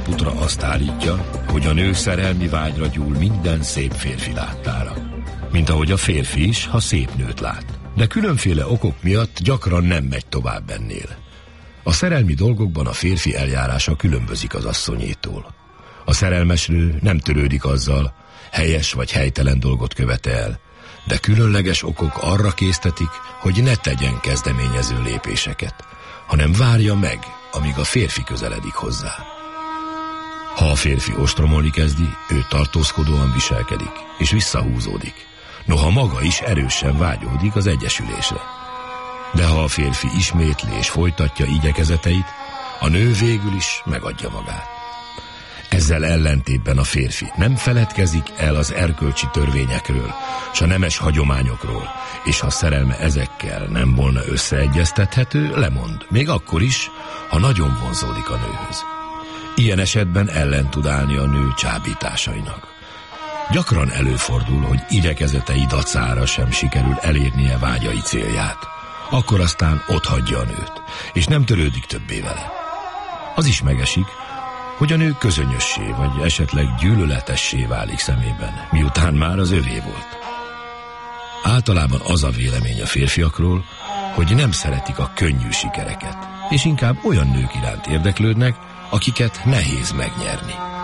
Haraputra azt állítja, hogy a nő szerelmi vágyra gyúl minden szép férfi láttára. Mint ahogy a férfi is, ha szép nőt lát. De különféle okok miatt gyakran nem megy tovább ennél. A szerelmi dolgokban a férfi eljárása különbözik az asszonyétól. A szerelmes nő nem törődik azzal, helyes vagy helytelen dolgot követ el, de különleges okok arra késztetik, hogy ne tegyen kezdeményező lépéseket, hanem várja meg, amíg a férfi közeledik hozzá. Ha a férfi ostromolni kezdi, ő tartózkodóan viselkedik, és visszahúzódik. Noha maga is erősen vágyódik az egyesülésre. De ha a férfi ismétli és folytatja igyekezeteit, a nő végül is megadja magát. Ezzel ellentétben a férfi nem feledkezik el az erkölcsi törvényekről, s a nemes hagyományokról, és ha szerelme ezekkel nem volna összeegyeztethető, lemond, még akkor is, ha nagyon vonzódik a nőhöz. Ilyen esetben ellen tud állni a nő csábításainak. Gyakran előfordul, hogy igyekezetei dacára sem sikerül elérnie vágyai célját. Akkor aztán otthagyja a nőt, és nem törődik többé vele. Az is megesik, hogy a nő közönyössé vagy esetleg gyűlöletessé válik szemében, miután már az övé volt. Általában az a vélemény a férfiakról, hogy nem szeretik a könnyű sikereket, és inkább olyan nők iránt érdeklődnek, akiket nehéz megnyerni.